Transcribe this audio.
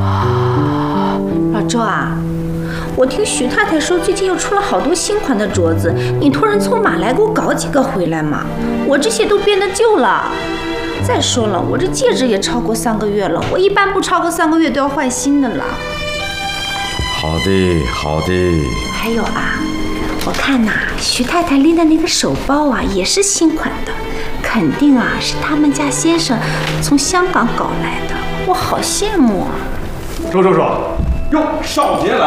老周啊，我听徐太太说最近又出了好多新款的镯子，你托人从马来给我搞几个回来嘛？我这些都变得旧了。再说了，我这戒指也超过3个月了，我一般不超过3个月都要换新的了。 好的，好的。 还有啊，我看呐，徐太太拎的那个手包啊，也是新款的，肯定啊是他们家先生从香港搞来的，我好羡慕啊。 周叔叔，哟，少杰来。